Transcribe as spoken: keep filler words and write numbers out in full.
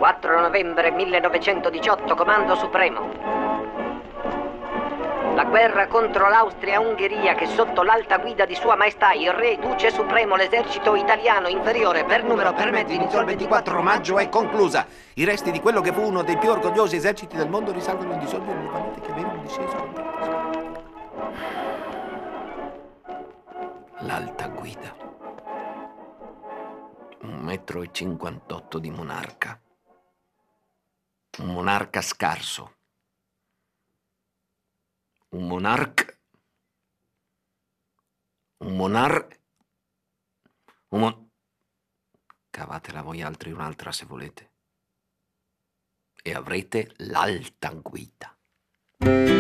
quattro novembre millenovecentodiciotto, Comando Supremo. La guerra contro l'Austria-Ungheria, che sotto l'alta guida di Sua Maestà il Re Duce Supremo l'esercito italiano inferiore per numero per mezzi iniziò il ventiquattro maggio, è conclusa. I resti di quello che fu uno dei più orgogliosi eserciti del mondo risalgono in disordine alle valute che avevano disceso. L'alta guida. Un metro e cinquantotto di monarca. Un monarca scarso. Un monarca. Un monar... Un mon... Cavatela voi altri un'altra se volete. E avrete l'alta guida.